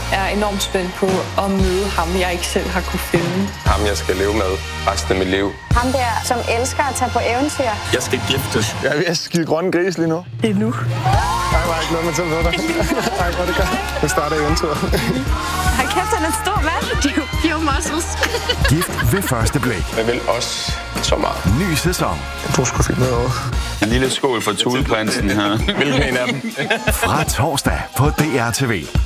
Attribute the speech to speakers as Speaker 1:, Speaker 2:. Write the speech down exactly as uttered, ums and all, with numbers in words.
Speaker 1: er enormt spændt på at møde ham, jeg ikke selv har kunne finde.
Speaker 2: Ham, jeg skal leve med resten af mit liv.
Speaker 3: Ham der, som elsker at tage på eventyr.
Speaker 4: Jeg skal giftes.
Speaker 5: Jeg er ved at skide grønne gris lige nu.
Speaker 1: Det er nu.
Speaker 5: Ej, hvor er ikke noget, man selv ved dig. Ej, hvor er det godt. Nu starter eventyret.
Speaker 1: Hold kæft, han er en stor mand. De er jo pure muscles.
Speaker 6: Gift ved første blik.
Speaker 2: Jeg vil også så meget.
Speaker 6: Ny sæson.
Speaker 5: Du skulle finde noget over.
Speaker 4: En lille skål for Thuleprinsen her.
Speaker 2: Hvilken en af dem?
Speaker 6: Fra torsdag på D R T V.